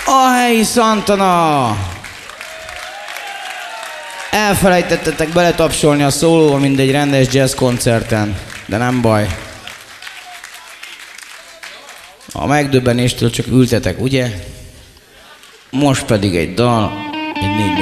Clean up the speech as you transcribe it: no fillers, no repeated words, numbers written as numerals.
A helyi Santana! Elfelejtettetek beletapsolni a szólóba, mint egy rendes jazz koncerten, de nem baj. A megdöbbenéstől csak ültetek, ugye? Most pedig egy dal, egy 4